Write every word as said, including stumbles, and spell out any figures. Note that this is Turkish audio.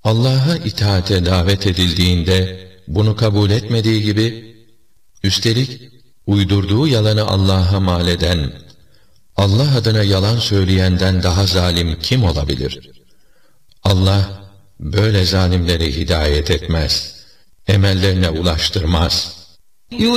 Allah'a itaate davet edildiğinde bunu kabul etmediği gibi, üstelik uydurduğu yalanı Allah'a mal eden, Allah adına yalan söyleyenden daha zalim kim olabilir? Allah böyle zalimleri hidayet etmez, emellerine ulaştırmaz.